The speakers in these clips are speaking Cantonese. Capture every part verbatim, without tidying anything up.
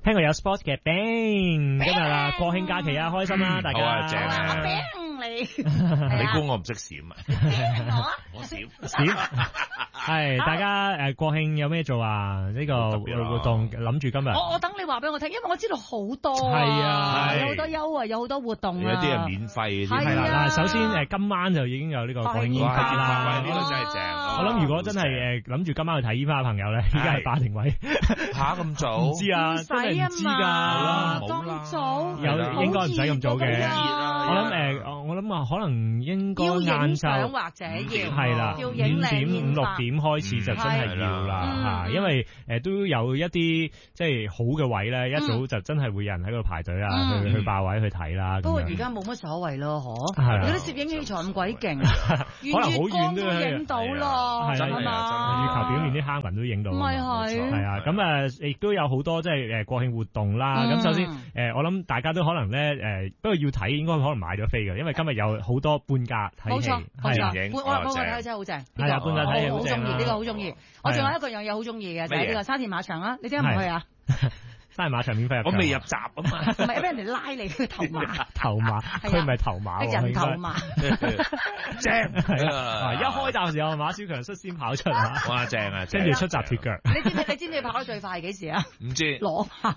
聽過有 sports 嘅 Bang， 今日啊國慶假期啊，開心啦，大家。 好啊，正啊。 你你估我唔識閃啊？我閃閃係大家誒國慶有咩做啊？呢個活動諗住今日。 我我等你話俾我聽，因為我知道好多係啊， 有好多優惠，有好多活動啊。 有啲係免費， 係啦。嗱，首先誒今晚就已經有呢個國慶煙花啦， 呢個真係正。 我諗如果真係誒諗住今晚去睇煙花嘅朋友咧，依家係霸定位嚇咁早？ 唔知啊，真係唔知㗎。 咁早有應該唔使咁早嘅。我諗誒，我諗啊，可能應該晏晝或者要係啦，五點五六點開始就真係要啦嚇，因為誒都有一啲即係好嘅位咧，一早就真係會有人喺度排隊啊，去去霸位去睇啦。 不過而家冇乜所謂咯，嗬。 係啊。 嗰啲攝影器材咁鬼勁， 可能好遠都影到咯， 係嘛？月球表面啲坑紋都影到。 咪係。 係啊，咁誒亦都有好多即係誒國慶活動啦。咁首先誒，我諗大家都可能咧誒，不過要睇應該可能買咗飛嘅，因為今日有好多半價睇戲， 係我我我睇真係好正， 係啊，半價睇戲好正， 好中意呢個好中意。我仲有一個樣嘢好中意嘅，就係呢個沙田馬場啊！你點解唔去啊？ 沙田馬場免費入場， 我未入閘啊嘛， 唔係俾人哋拉你去頭馬， 頭馬，佢唔係頭馬， 人頭馬， 正係啊！一開閘時候，馬小強率先跑出啊！ 哇，正啊！ 跟住出閘脫腳。 你知唔知？你知唔知跑得最快係幾時啊？ 唔知攞跑，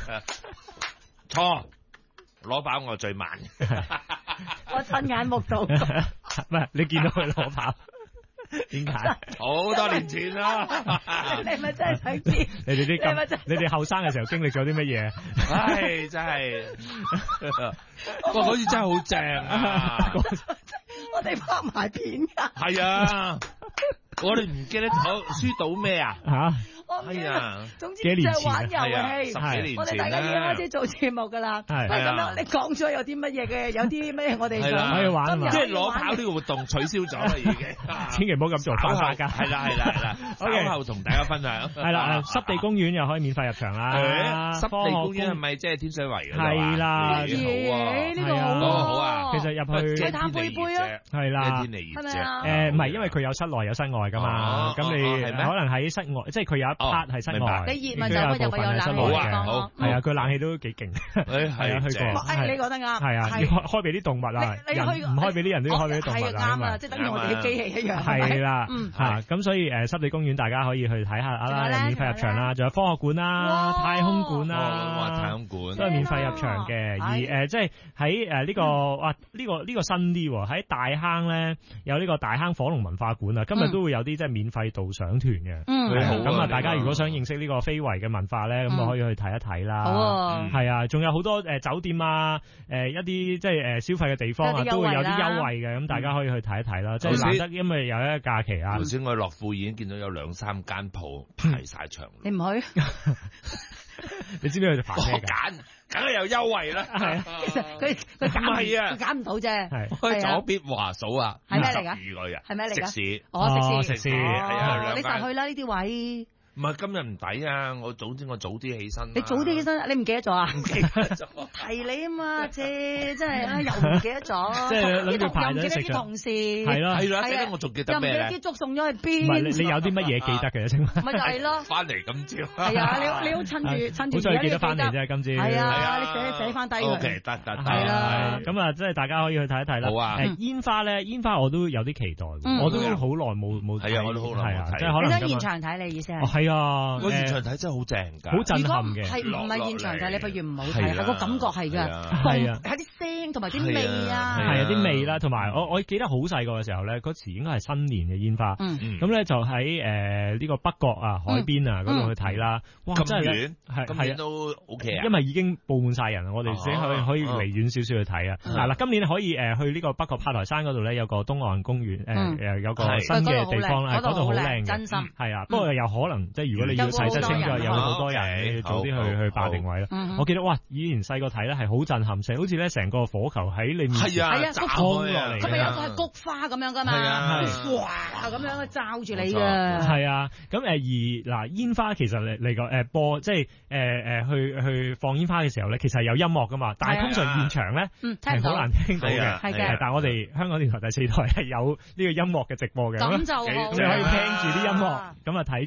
錯。攞跑我最慢， 我親眼目睹。 唔係你見到佢攞跑，點解？ 好多年前啦， 你咪真係想知？ 你哋啲咁，你哋後生嘅時候經歷咗啲乜嘢？ 唉，真係，哇！嗰次真係好正啊！ 我哋拍埋片㗎。 係啊，我哋唔記得咗輸到咩啊？ 嚇！ 係啊， 總之就係玩遊戲。 十幾年前， 我哋大家已經開始做節目㗎啦。係咁樣，你講咗有啲乜嘢嘅？有啲咩我哋想可以玩啊？ 即係攞跑呢個活動取消咗啦，已經。 千祈唔好咁做，犯法㗎。 係啦係啦係啦，稍後同大家分享。 係啦，濕地公園又可以免費入場啦。 濕地公園係咪即係天水圍㗎？ 係啦， 嘢呢個好好啊。 其實入去去探貝貝啊， 係啦， 天氣熱啫。 誒唔係，因為佢有室內有室外㗎嘛。咁你可能喺室外，即係佢有一 part 係室外。 你熱咪就咪入咪有冷氣嘅，好係啊，佢冷氣都幾勁。誒係啊，去過。 誒你講得啱。 係啊，要開開俾啲動物啊，人唔開俾啲人都要開俾啲動物啊。 啱啊，即係等於我哋啲機器一樣。 係啦，嚇咁所以誒濕地公園大家可以去睇下啦，免費入場啦，仲有科學館啦、太空館啦， 太空館都係免費入場嘅。而誒即係喺誒呢個哇呢個呢個新啲喎，喺大坑咧有呢個大坑火龍文化館啊，今日都會有啲即係免費導賞團嘅。 嗯， 咁啊，大家如果想認識呢個非遺嘅文化咧，咁就可以去睇一睇啦。好，係啊，仲有好多誒酒店啊，誒一啲即係誒消費嘅地方啊，都會有啲優惠嘅，咁大家可以去睇一睇啦。即係難得，因為有一個假期啊。 頭先我樂富已經見到有兩三間鋪排晒場。 你唔去？ 你知唔知佢哋排咩㗎？ 揀，梗係有優惠啦。 係，其實佢佢揀唔係啊，佢揀唔到啫。 係， 開左邊華嫂啊， 係咩嚟㗎？ 魚類啊， 係咩嚟㗎？ 食肆， 哦食肆食肆， 係啊， 你就去啦呢啲位。 唔係今日唔抵啊！我早知我早啲起身。 你早啲起身，你唔記得咗啊？ 唔記得咗。 提你啊嘛，姐真係啊，又唔記得咗。 即係諗住排隊食啲同事。 係咯係啦，係啦，我仲記得咩咧？ 又唔記得啲粥送咗去邊？ 唔係你你有啲乜嘢記得嘅啫？ 咪就係咯。 翻嚟今朝。 係啊，你你好趁住趁住而家你記得翻嚟啫，今朝。 係啊，你寫寫翻低佢。 O K，得得得。 係啦。 咁啊，即係大家可以去睇一睇啦。 好啊。 誒煙花咧，煙花我都有啲期待，我都好耐冇冇。 係啊，我都好耐冇睇。 即係可能。 你想現場睇你意思係？ 係啊。 現場睇真係好正㗎， 好震撼嘅。 係唔係現場睇？你不如唔好睇，係個感覺係㗎。 係啊， 係啲聲同埋啲味啊， 係啊啲味啦，同埋我我記得好細個嘅時候咧，嗰時應該係新年嘅煙花。咁咧就喺誒呢個北角啊海邊啊嗰度去睇啦。哇！真係遠，係係都 OK 啊。 因為已經佈滿晒人，我哋先可以可以離遠少少去睇啊。嗱嗱，今年可以誒去呢個北角炮台山嗰度咧，有個東岸公園誒誒有個新嘅地方啦，嗰度好靚嘅，真心係啊。不過有可能即係如果你要睇得清楚，有好多人，你要早啲去去霸定位啦。我記得哇，以前細個睇咧係好震撼，成好似咧成個火球喺你面前炸開落嚟。 佢咪有個係菊花咁樣噶嘛？哇咁樣罩住你㗎。 係啊，咁誒而嗱煙花其實嚟嚟個誒播即係誒誒去去放煙花嘅時候咧，其實係有音樂噶嘛，但係通常現場咧係好難聽到嘅。係嘅，但係我哋香港電台第四台係有呢個音樂嘅直播嘅，咁就你可以聽住啲音樂咁啊睇現場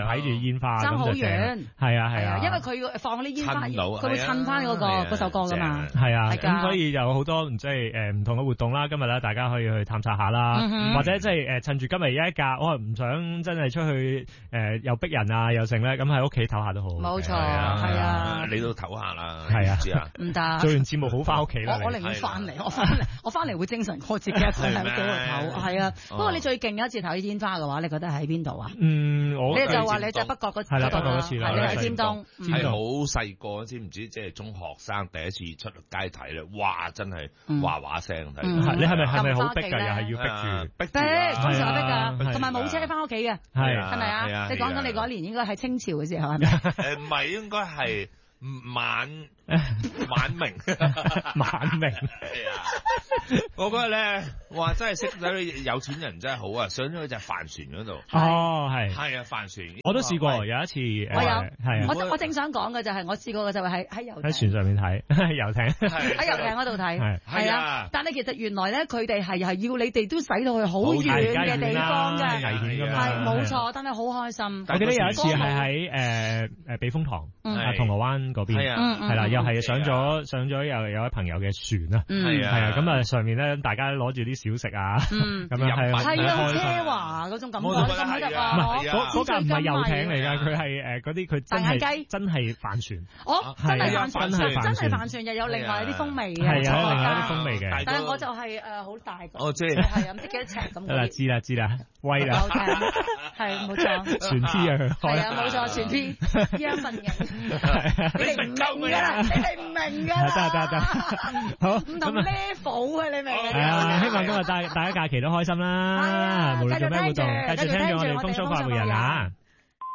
睇住煙花， 爭好遠。 係啊係啊， 因為佢放啲煙花，佢會襯翻嗰個嗰首歌㗎嘛。 係啊，咁所以有好多即係誒唔同嘅活動啦。今日咧，大家可以去探索下啦，或者即係誒趁住今日有一假，我唔想真係出去誒又逼人啊又剩咧，咁喺屋企唞下都好。 冇錯，係啊， 你都唞下啦， 係啊， 知啊， 唔得， 做完節目好翻屋企啦。 我寧願翻嚟，我翻嚟，我翻嚟會精神過自己一個喺屋企度唞。係啊，不過你最勁一次睇煙花嘅話，你覺得喺邊度啊？ 嗯，我你就話你就北角嗰係啦，北角嗰次啦， 係你喺尖東， 係好細個，知唔知？即係中學生第一次出街睇咧，哇！真係嘩嘩聲睇。 你係咪係咪好逼㗎？又係要逼住， 逼逼，通常逼㗎，同埋冇車翻屋企嘅， 係係咪啊？你講緊你嗰年應該係清朝嘅時候係咪？ 誒唔係，應該係晚晚明晚明。 係啊！我嗰日咧，哇！真係識到啲有錢人真係好啊！上咗去隻帆船嗰度。 哦，係。 係啊，帆船。 我都試過有一次。 我有。 係啊。 我我正想講嘅就係我試過嘅就係喺喺遊喺船上面睇遊艇。 喺遊艇嗰度睇。 係。 係啊。但係其實原來咧，佢哋係係要你哋都使到去好遠嘅地方嘅。 危險㗎嘛。 係冇錯，但係好開心。 我記得有一次係喺誒誒避風塘啊銅鑼灣嗰邊。 係啊。 係啦，又係上咗上咗有有位朋友嘅船啊。 係啊。 係啊，咁啊上面咧大家攞住啲小食啊，咁樣係係啊，奢華嗰種感覺，咁得啊！ 唔係嗰嗰架唔係遊艇嚟㗎，佢係誒嗰啲佢真係真係帆船。 哦，真係帆船，真係帆船又有另外一啲風味嘅， 係啊，另外一啲風味嘅。 但係我就係誒好大個， 哦，即係係啊，唔知幾多尺咁。 得啦，知啦知啦，威啦， 係冇錯， 船 P 啊佢， 係啊冇錯，船 P 一份型，你哋唔明㗎啦，你哋唔明㗎啦， 得得得，好唔同 level 啊，你明唔明？ 係啊，希望今日大大家假期都開心啦，無論做咩活動，繼續聽住我哋風騷快活人啊！